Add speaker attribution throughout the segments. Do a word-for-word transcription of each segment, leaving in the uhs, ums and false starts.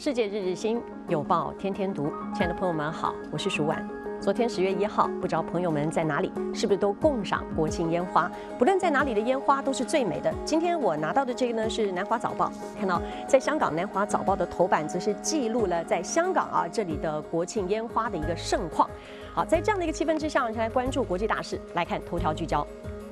Speaker 1: 世界日日新，有报天天读。亲爱的朋友们好，我是舒婉。昨天十月一号，不知道朋友们在哪里，是不是都共赏国庆烟花？不论在哪里的烟花都是最美的。今天我拿到的这个呢是南华早报，看到在香港南华早报的头版则是记录了在香港啊这里的国庆烟花的一个盛况。好，在这样的一个气氛之下，我们来关注国际大事，来看头条聚焦。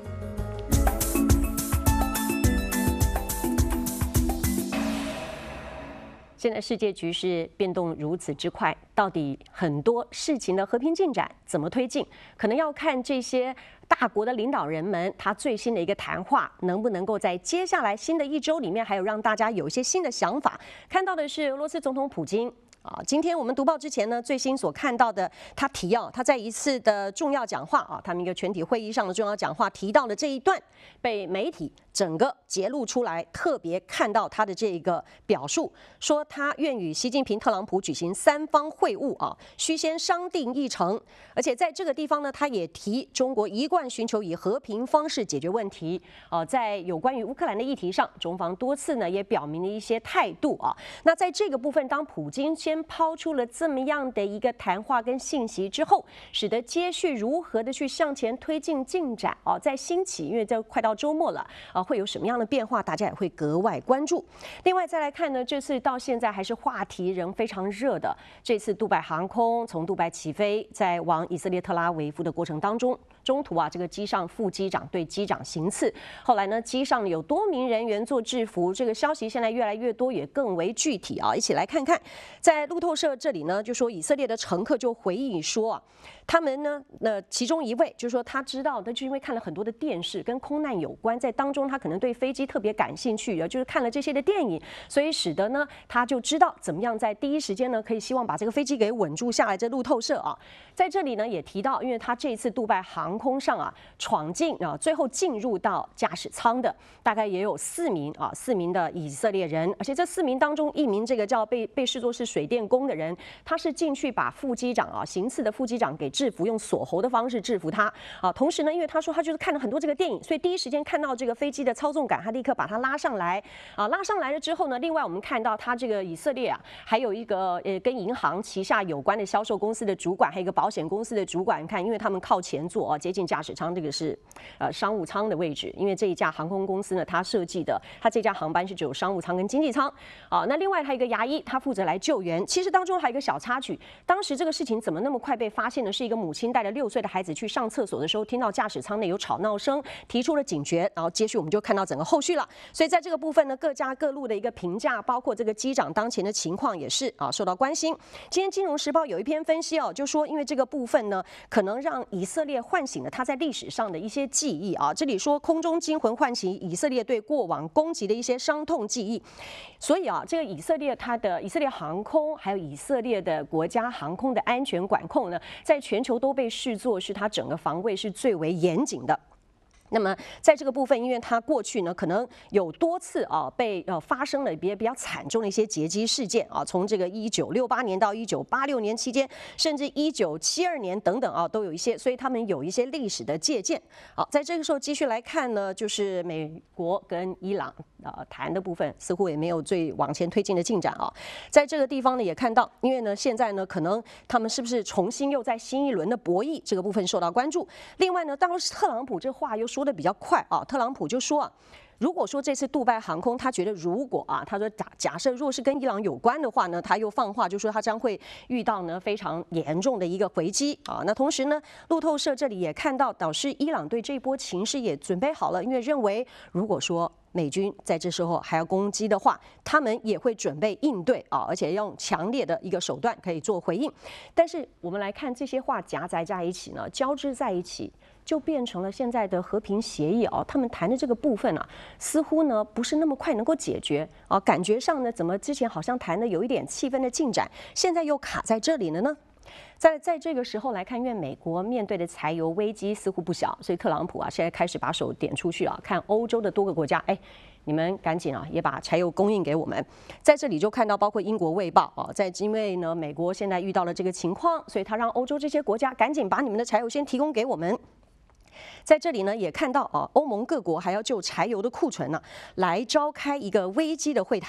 Speaker 1: 现在世界局势变动如此之快，到底很多事情的和平进展怎么推进，可能要看这些大国的领导人们他最新的一个谈话，能不能够在接下来新的一周里面，还有让大家有一些新的想法。看到的是俄罗斯总统普京。啊，今天我们读报之前呢，最新所看到的，他提到他在一次的重要讲话啊，他们一个全体会议上的重要讲话提到了这一段，被媒体整个揭露出来，特别看到他的这个表述，说他愿与习近平、特朗普举行三方会晤啊，需先商定议程，而且在这个地方呢，他也提中国一贯寻求以和平方式解决问题啊，在有关于乌克兰的议题上，中方多次呢也表明了一些态度啊。那在这个部分，当普京先抛出了这么样的一个谈话跟信息之后，使得接续如何的去向前推进进展啊，在兴起，因为这快到周末了啊，会有什么样的变化，大家也会格外关注。另外再来看呢，这次到现在还是话题仍非常热的，这次杜拜航空从杜拜起飞，在往以色列特拉维夫的过程当中，中途啊，这个机上副机长对机长行刺，后来呢，机上有多名人员做制服，这个消息现在越来越多，也更为具体啊，一起来看看。在路透社这里呢，就说以色列的乘客就回忆说啊，他们呢，那其中一位就说他知道，他就因为看了很多的电视跟空难有关，在当中他可能对飞机特别感兴趣，就是看了这些的电影，所以使得呢，他就知道怎么样在第一时间呢，可以希望把这个飞机给稳住下来。这路透社啊，在这里呢也提到，因为他这一次杜拜航空上啊闯进啊，最后进入到驾驶舱的大概也有四名啊，四名的以色列人，而且这四名当中一名这个叫被被视作是水电工的人，他是进去把副机长啊行刺的副机长给制服，用锁喉的方式制服他啊。同时呢，因为他说他就是看了很多这个电影，所以第一时间看到这个飞机的操纵杆，他立刻把他拉上来啊。拉上来了之后呢，另外我们看到他这个以色列啊，还有一个呃跟银行旗下有关的销售公司的主管，还有一个保险公司的主管。看，因为他们靠前座啊，接近驾驶舱，这个是呃商务舱的位置。因为这一家航空公司呢，它设计的，它这架航班是只有商务舱跟经济舱啊。那另外还有一个牙医，他负责来救援。其实当中还有一个小插曲，当时这个事情怎么那么快被发现呢？是一个母亲带着六岁的孩子去上厕所的时候，听到驾驶舱内有吵闹声，提出了警觉，然后接续我们就看到整个后续了。所以在这个部分呢，各家各路的一个评价，包括这个机长当前的情况也是啊受到关心。今天《金融时报》有一篇分析哦，就说因为这个部分呢，可能让以色列唤醒了他在历史上的一些记忆啊。这里说空中惊魂唤起以色列对过往攻击的一些伤痛记忆，所以啊，这个以色列它的以色列航空还有以色列的国家航空的安全管控呢，在全球都被视作是它整个防卫是最为严谨的。那么在这个部分，因为它过去呢可能有多次啊被呃发生了比比较惨重的一些劫机事件啊，从这个一九六八年到一九八六年期间，甚至一九七二年等等啊都有一些，所以他们有一些历史的借鉴。好，在这个时候继续来看呢，就是美国跟伊朗啊谈的部分似乎也没有最往前推进的进展啊。在这个地方呢也看到，因为呢现在呢可能他们是不是重新又在新一轮的博弈这个部分受到关注。另外呢，当时特朗普这话又说说的比较快啊，特朗普就说啊，如果说这次杜拜航空，他觉得如果啊，他说假假设若是跟伊朗有关的话呢，他又放话就说他将会遇到呢非常严重的一个回击啊。那同时呢，路透社这里也看到，导致伊朗对这一波情势也准备好了，因为认为如果说美军在这时候还要攻击的话，他们也会准备应对啊，而且用强烈的一个手段可以做回应。但是我们来看这些话夹杂在一起呢，交织在一起，就变成了现在的和平协议啊。他们谈的这个部分啊，似乎呢不是那么快能够解决啊，感觉上呢，怎么之前好像谈的有一点气氛的进展，现在又卡在这里了呢？在在这个时候来看，因为美国面对的柴油危机似乎不小，所以特朗普啊现在开始把手点出去啊，看欧洲的多个国家，哎，你们赶紧啊也把柴油供应给我们。在这里就看到，包括英国卫报啊，在因为呢美国现在遇到了这个情况，所以他让欧洲这些国家赶紧把你们的柴油先提供给我们。在这里呢，也看到啊，欧盟各国还要就柴油的库存呢、啊、来召开一个危机的会谈。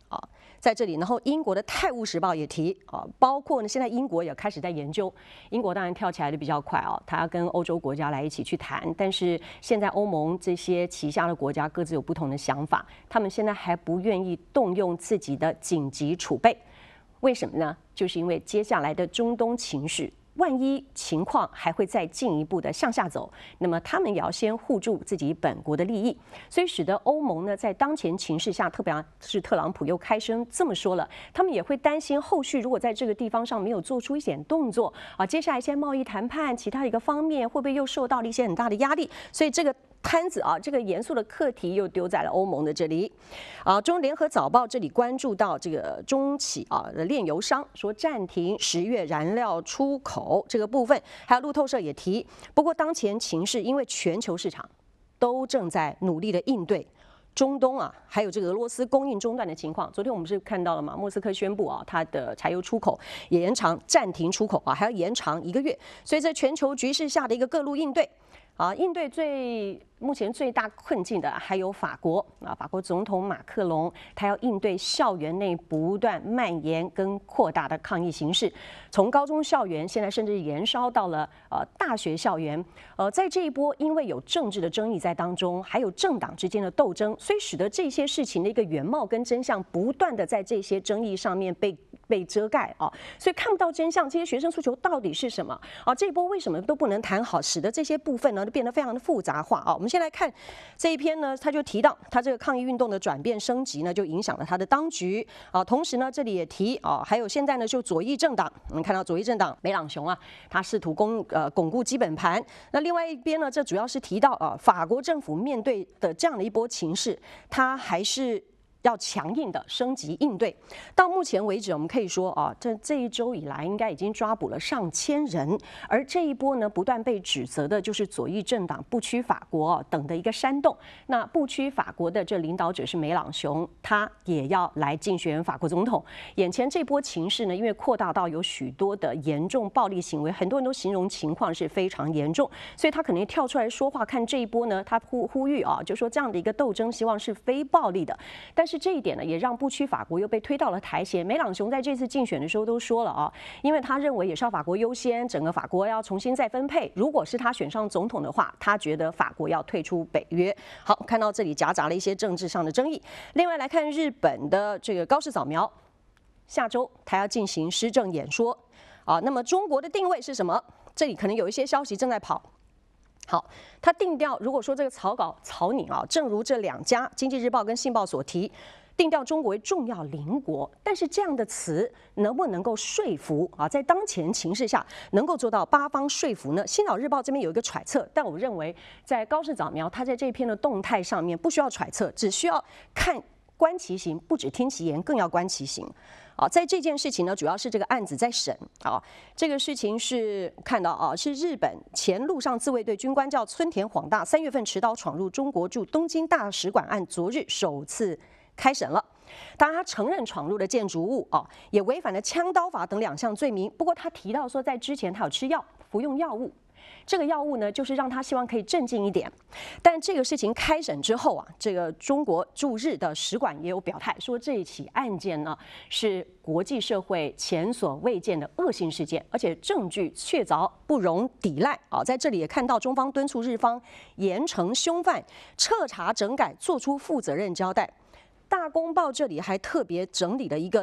Speaker 1: 啊。在这里，然后英国的《泰晤士报》也提啊，包括呢，现在英国也开始在研究。英国当然跳起来的比较快啊，它要跟欧洲国家来一起去谈。但是现在欧盟这些旗下的国家各自有不同的想法，他们现在还不愿意动用自己的紧急储备，为什么呢？就是因为接下来的中东情势。万一情况还会再进一步的向下走，那么他们也要先护住自己本国的利益，所以使得欧盟呢在当前情势下，特别是特朗普又开声这么说了，他们也会担心后续如果在这个地方上没有做出一点动作啊，接下来一些贸易谈判其他的一个方面会不会又受到了一些很大的压力？所以这个摊子啊，这个严肃的课题又丢在了欧盟的这里。啊，中联合早报这里关注到这个中企啊的炼油商说暂停十月燃料出口这个部分，还有路透社也提。不过当前情势，因为全球市场都正在努力的应对中东啊，还有这个俄罗斯供应中断的情况。昨天我们是看到了嘛，莫斯科宣布啊，它的柴油出口也延长暂停出口啊，还要延长一个月。所以在全球局势下的一个各路应对。啊，应对最目前最大困境的还有法国啊，法国总统马克龙，他要应对校园内不断蔓延跟扩大的抗议形势，从高中校园现在甚至延烧到了呃大学校园。呃，在这一波因为有政治的争议在当中，还有政党之间的斗争，所以使得这些事情的一个原貌跟真相不断的在这些争议上面被。被遮盖啊，所以看不到真相。这些学生诉求到底是什么啊？这一波为什么都不能谈好，使得这些部分呢变得非常的复杂化啊？我们先来看这一篇呢，他就提到他这个抗议运动的转变升级呢，就影响了他的当局啊。同时呢，这里也提啊，还有现在呢，就左翼政党，我们看到左翼政党梅朗雄啊，他试图攻呃巩固基本盘。那另外一边呢，这主要是提到啊，法国政府面对的这样的一波情势，他还是。要强硬的升级应对。到目前为止，我们可以说啊，这这一周以来，应该已经抓捕了上千人。而这一波呢，不断被指责的就是左翼政党不屈法国等的一个煽动。那不屈法国的这领导者是梅朗雄，他也要来竞选法国总统。眼前这波情势呢，因为扩大到有许多的严重暴力行为，很多人都形容情况是非常严重，所以他可能跳出来说话。看这一波呢，他呼呼吁啊，就说这样的一个斗争，希望是非暴力的。但是这一点呢，也让不屈法国又被推到了台前。梅朗雄在这次竞选的时候都说了啊，因为他认为也是要法国优先，整个法国要重新再分配。如果是他选上总统的话，他觉得法国要退出北约。好，看到这里夹杂了一些政治上的争议。另外来看日本的这个高市早苗，下周他要进行施政演说啊。那么中国的定位是什么？这里可能有一些消息正在跑。好，他定调，如果说这个草稿草拟啊，正如这两家《经济日报》跟《信报》所提。定调中国为重要邻国，但是这样的词能不能够说服啊？在当前情势下，能够做到八方说服呢？《星岛日报》这边有一个揣测，但我认为在高市早苗他在这篇的动态上面不需要揣测，只需要看观其行，不只听其言，更要观其行。啊，在这件事情呢，主要是这个案子在审啊。这个事情是看到啊，是日本前陆上自卫队军官叫村田晃大，三月份持刀闯入中国驻东京大使馆案，昨日首次。开审了，当然他承认闯入了建筑物啊，也违反了枪刀法等两项罪名。不过他提到说，在之前他有吃药，服用药物，这个药物呢，就是让他希望可以镇静一点。但这个事情开审之后啊，这个中国驻日的使馆也有表态，说这一起案件呢是国际社会前所未见的恶性事件，而且证据确凿，不容抵赖啊。在这里也看到中方敦促日方严惩凶犯，彻查整改，做出负责任交代。大公报这里还特别整理了一个